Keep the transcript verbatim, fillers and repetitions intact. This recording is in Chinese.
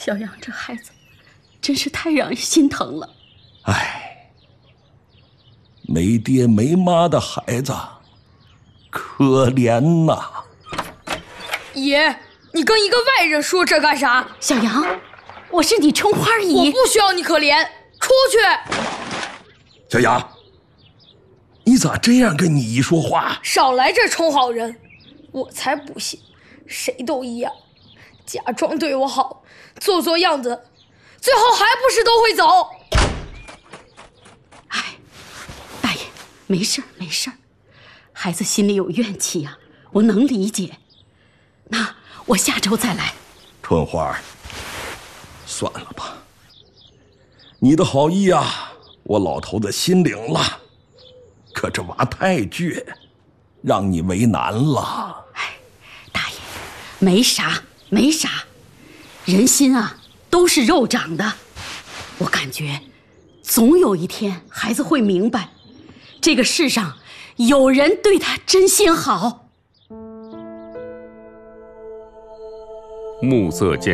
小杨这孩子真是太让人心疼了。 哎，没爹没妈的孩子，可怜呐！ 爷，你跟一个外人说这干啥？ 小杨，我是你春花姨， 我不需要你可怜，出去！ 小杨，你咋这样跟你姨说话？ 少来这充好人，我才不信，谁都一样，假装对我好，做做样子，最后还不是都会走。 哎，大爷，没事儿没事儿，孩子心里有怨气呀、啊，我能理解。那我下周再来。 春花，算了吧，你的好意啊，我老头子心领了，可这娃太倔，让你为难了。 哎，大爷，没啥没啥，人心啊都是肉长的，我感觉总有一天孩子会明白，这个世上有人对他真心好。 暮色渐